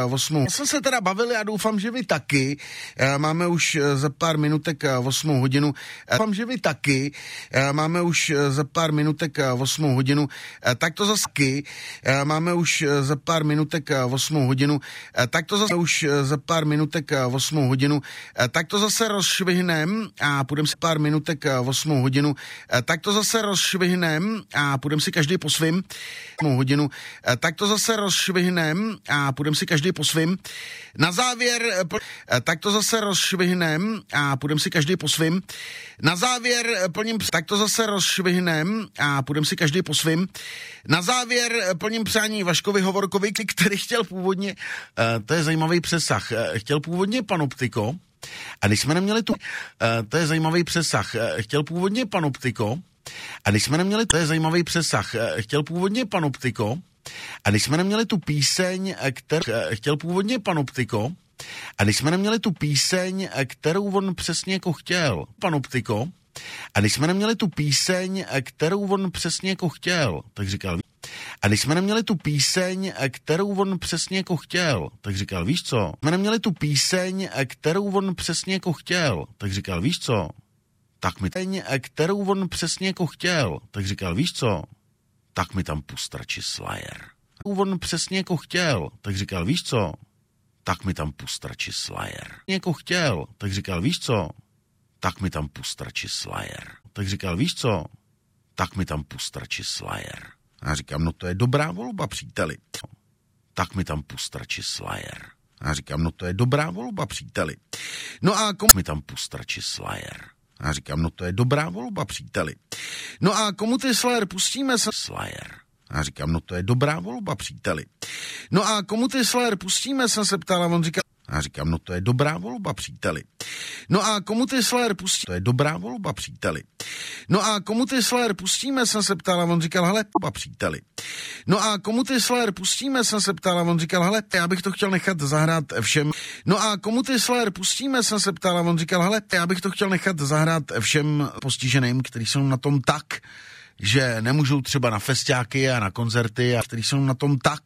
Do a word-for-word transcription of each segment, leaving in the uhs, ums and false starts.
osmou. Já jsem se teda bavil, já doufám, že vy taky. Máme už za pár minutek osmou hodinu. Doufám, že vy taky. Máme už za pár minutek osmou hodinu. Tak to zase taky. Máme už za pár minutek osmou hodinu. Tak to zase už za pár minutek osmou hodinu. Tak to zase rozšvihnem a půjdeme si pár minutek osmou hodinu. Tak to zase rozšvihnem a půjdeme si každý po svým. osmou hodinu. Tak to zase rozšvihnem a půjdeme si každý po svým. Na závěr, tak to zase rozšvihnem a půjdeme si každý po svým. Na závěr plním, tak to zase rozšvihnem a půjdeme si každý po svým. Na závěr plním přání Vaškovi Hovorkovi, který chtěl původně, uh, to je zajímavý přesah, uh, chtěl původně Panoptiko, a když jsme neměli tu, uh, to je zajímavý přesah, uh, chtěl původně Panoptiko, a když jsme neměli, to je zajímavý přesah, uh, chtěl původně Panoptiko, a když jsme neměli tu píseň, kterou chtěl původně Panoptiko, a když jsme neměli tu píseň, kterou on přesně jako chtěl, Panoptiko, a když jsme neměli tu píseň, kterou on přesně jako chtěl, tak říkal, a když jsme neměli tu píseň, kterou on přesně jako chtěl, tak říkal, víš co, jsme neměli tu píseň, kterou on přesně jako chtěl, tak říkal, víš co, tak mi píseň, kterou on přesně jako chtěl, tak říkal, víš co, tak mi tam pust radši Slayer. On přesně jako chtěl, tak říkal, víš co, tak mi tam pust radši Slayer. Jako chtěl, tak říkal, víš co, tak mi tam pust radši Slayer. Tak říkal, víš co, tak mi tam pust radši Slayer. A já říkám, no to je dobrá volba, příteli. Tak mi tam pust radši Slayer. A já říkám, no to je dobrá volba, příteli. No a komu mi tam pust radši Slayer. A já říkám, no to je dobrá volba, příteli. No a komu ty Slayer pustíme se? Slayer. A já říkám, no to je dobrá volba, příteli. No a komu ty Slayer pustíme, jsem se ptal, a on říkal, a já říkám, no to je dobrá volba, příteli. No a komu ty Slayer pustíme, to je dobrá volba, příteli. No a komu ty Slayer pustíme, jsem se ptal, a on říkal, hele, volba, příteli. No a komu ty Slayer pustíme, jsem se ptal, a on říkal, hele, já bych to chtěl nechat zahrát všem. No a komu ty Slayer pustíme, jsem se ptal, a on říkal, hele, já bych to chtěl nechat zahrát všem postiženým, kteří jsou na tom tak, že nemůžou třeba na festiáky a na koncerty, a kteří jsou na tom tak,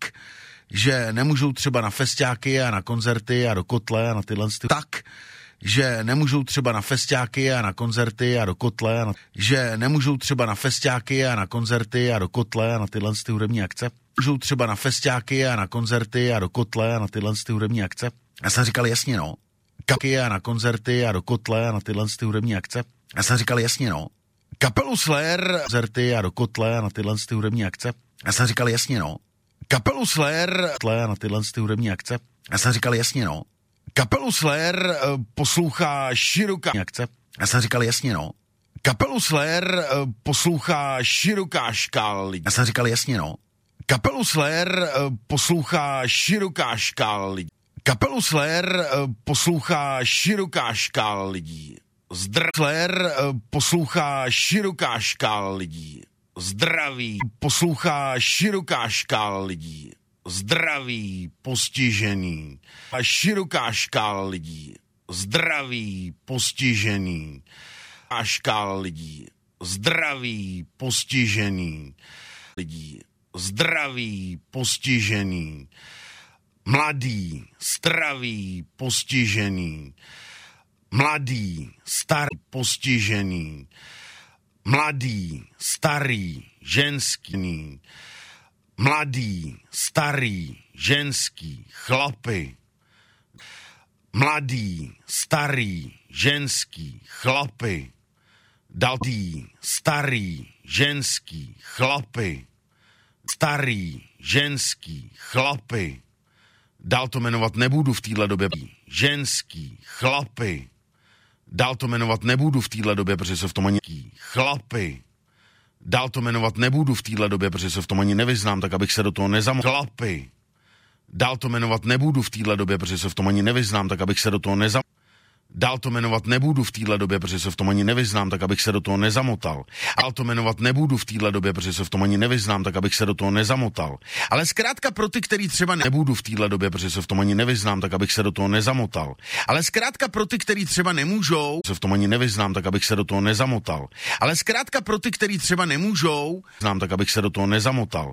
že nemůžou třeba na festiáky a na koncerty a do kotle a na tyhle ty tak, že nemůžou třeba na festiáky a na koncerty a do kotle a na, že nemůžou třeba na festiáky a na koncerty a do kotle a na tyhle ty hudební akce. Můžou třeba na festiáky a na koncerty a do kotle a na tyhle ty hudební akce. Já jsem říkal, jasně no. Kaky a na koncerty a do kotle a na tyhle ty hudební akce. Já jsem říkal, jasně no. Kapelu Slayer, koncerty a do kotle a na tyhle ty hudební akce. Já jsem říkal, jasně no. Kapelu Slayer, a na tyhle ty hudební akce. Já jsem říkal, jasně no. Kapelu Slayer poslouchá široká akce. Já jsem říkal, jasně no. Kapelu Slayer poslouchá široká škála lidí. Já jsem říkal, jasně no. Kapelu Slayer poslouchá široká škála lidí. Kapelu Slayer poslouchá široká škála lidí. Zdraví Slayer poslouchá široká škála lidí. Zdraví poslouchá široká škála lidí. Zdraví postižený. A široká škála lidí. Zdraví postižený. A škála lidí. Zdraví postižený. Lidí. Zdraví postižený. Mladý, zdravý, postižený. Mladý, starý, postižený. Mladý, starý, ženský. Mladý, starý, ženský, chlapy. Mladý, starý, ženský, chlapy. Další, starý, ženský, chlapy. Starý, ženský, chlapy. Dál to jmenovat nebudu v téhle době. Ženský, chlapy. Dál to jmenovat nebudu v téhle době, protože se v tom ani chlapy. Dál to jmenovat nebudu v téhle době, protože se v tom ani nevyznám, tak abych se do toho nezamotal. Chlapy. Dál to jmenovat nebudu v téhle době, protože se v tom ani nevyznám, tak abych se do toho nezamotal. Dál to jmenovat nebudu v téhle době, protože se v tom ani nevyznám, tak abych se do toho nezamotal. Dál to jmenovat nebudu v téhle době, protože se v tom ani nevyznám, tak abych se do toho nezamotal. Ale zkrátka pro ty, který třeba nebudu v téhle době, protože se v tom ani nevyznám, tak abych se do toho nezamotal. Ale zkrátka pro ty, který třeba nemůžou, se v tom ani nevyznám, tak abych se do toho nezamotal. Ale zkrátka pro ty, který třeba nemůžou, znám, tak abych se do toho nezamotal.